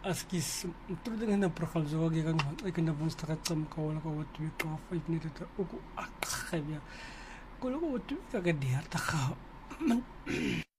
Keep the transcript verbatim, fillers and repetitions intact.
askis trude ngana program zo ge kan ik na bon sta kam ka wala ka wat wi ka fa ibni ta uku ak khabya ko lo wat wi ka ga dia ta kha